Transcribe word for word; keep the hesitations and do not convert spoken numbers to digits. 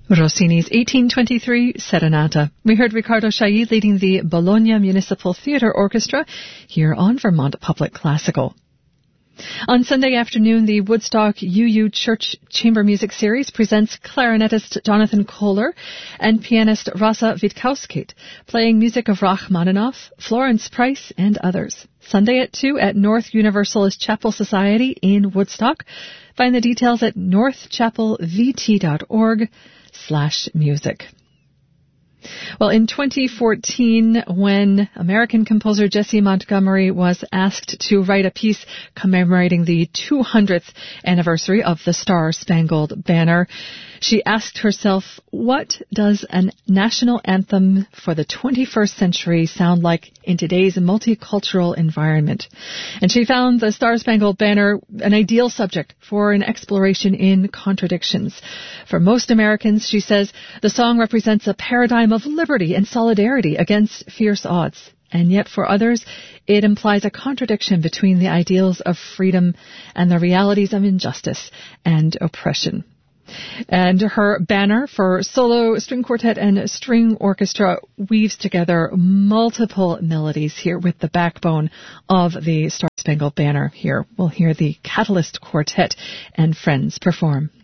Rossini's eighteen twenty-three Serenata. We heard Riccardo Chailly leading the Bologna Municipal Theatre Orchestra here on Vermont Public Classical. On Sunday afternoon, the Woodstock U U Church Chamber Music Series presents clarinetist Jonathan Kohler and pianist Rasa Witkowski, playing music of Rachmaninoff, Florence Price, and others. Sunday at two at North Universalist Chapel Society in Woodstock. Find the details at northchapelvt.org slash music. Well, in twenty fourteen, when American composer Jessie Montgomery was asked to write a piece commemorating the two hundredth anniversary of the Star-Spangled Banner, she asked herself, what does a national anthem for the twenty-first century sound like in today's multicultural environment? And she found the Star-Spangled Banner an ideal subject for an exploration in contradictions. For most Americans, she says, the song represents a paradigm of liberty and solidarity against fierce odds. And yet for others, it implies a contradiction between the ideals of freedom and the realities of injustice and oppression. And her banner for solo, string quartet, and string orchestra weaves together multiple melodies here with the backbone of the Star-Spangled Banner. Here we'll hear the Catalyst Quartet and Friends perform.